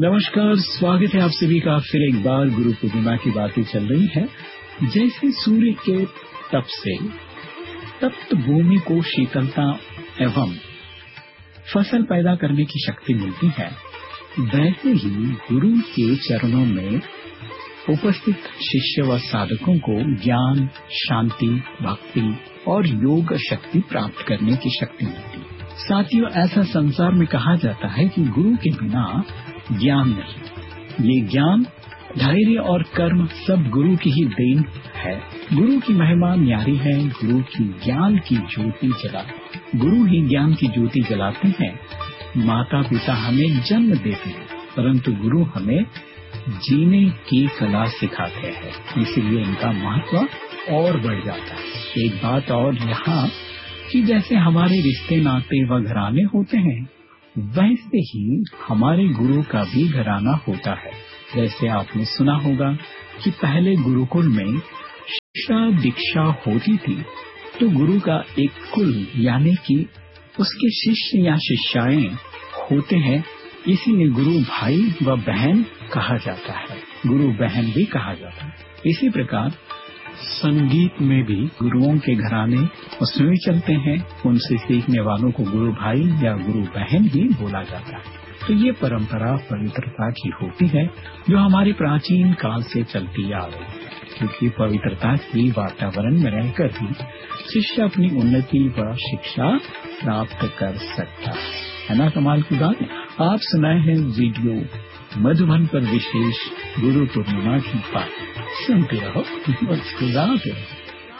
नमस्कार, स्वागत है आप सभी का फिर एक बार गुरु पूर्णिमा की बातें चल रही है। जैसे सूर्य के तप से तप्त भूमि को शीतलता एवं फसल पैदा करने की शक्ति मिलती है, वैसे ही गुरु के चरणों में उपस्थित शिष्य व साधकों को ज्ञान, शांति, भक्ति और योग शक्ति प्राप्त करने की शक्ति मिलती है। साथियों, ऐसा संसार में कहा जाता है कि गुरु के बिना ज्ञान नहीं। ये ज्ञान, धैर्य और कर्म सब गुरु की ही देन है। गुरु की महिमा न्यारी है। गुरु की ज्ञान की ज्योति जलाते, गुरु ही ज्ञान की ज्योति जलाते हैं। माता पिता हमें जन्म देते हैं, परंतु गुरु हमें जीने की कला सिखाते हैं, इसीलिए इनका महत्व और बढ़ जाता है। एक बात और यहाँ कि जैसे हमारे रिश्ते नाते व घराने होते हैं, वैसे ही हमारे गुरु का भी घराना होता है। जैसे आपने सुना होगा कि पहले गुरुकुल में शिक्षा दीक्षा होती थी, तो गुरु का एक कुल यानी कि उसके शिष्य या शिष्याएं होते हैं, इसीलिए गुरु भाई व बहन कहा जाता है, गुरु बहन भी कहा जाता है। इसी प्रकार संगीत में भी गुरुओं के घराने उसमें चलते हैं, उनसे सीखने वालों को गुरु भाई या गुरु बहन ही बोला जाता है। तो ये परंपरा पवित्रता की होती है, जो हमारी प्राचीन काल से चलती आ रही है, क्योंकि पवित्रता की वातावरण में रहकर ही शिष्य अपनी उन्नति व शिक्षा प्राप्त कर सकता है ना। कमाल की बात। आप सुनाए हैं वीडियो मधुबन पर विशेष गुरु पूर्णिमा की बात। सुनते रहो, मुस्कुराते रहो।